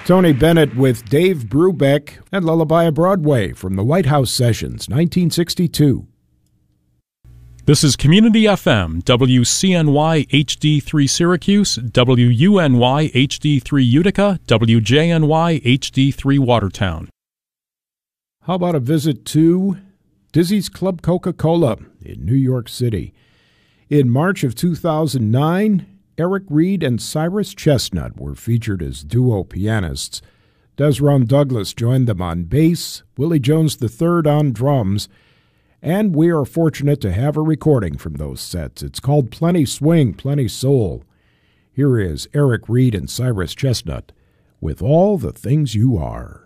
Tony Bennett with Dave Brubeck and Lullaby of Broadway from the White House Sessions, 1962. This is Community FM, WCNY HD3 Syracuse, WUNY HD3 Utica, WJNY HD3 Watertown. How about a visit to Dizzy's Club Coca-Cola in New York City? In March of 2009, Eric Reed and Cyrus Chestnut were featured as duo pianists. Desron Douglas joined them on bass, Willie Jones III on drums, and we are fortunate to have a recording from those sets. It's called Plenty Swing, Plenty Soul. Here is Eric Reed and Cyrus Chestnut with All the Things You Are.